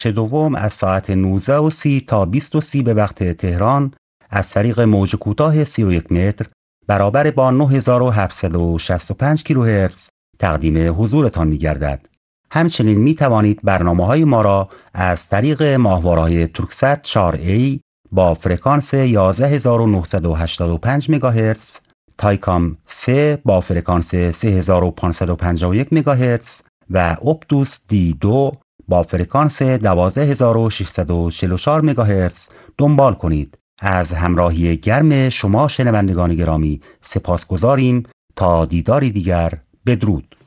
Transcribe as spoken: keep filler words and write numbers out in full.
بخش دوم از ساعت نوزده و سی تا بیست و سی به وقت تهران از طریق موج کوتاه سی و یک متر برابر با نه هزار و هفتصد و شصت و پنج کیلوهرتز تقدیم حضورتان می گردد. همچنین می توانید برنامه های ما را از طریق ماهواره‌های تورکست چهار ای با فرکانس یازده هزار و نهصد و هشتاد و پنج مگاهرتز، تایکام سه با فرکانس سه هزار و پانصد و پنجاه و یک مگاهرتز و اپتوس دی دو با فرکانس دوازده هزار و ششصد و چهل و چهار مگاهرتز دنبال کنید. از همراهی گرم شما شنوندگان گرامی سپاسگزاریم. تا دیداری دیگر، بدرود.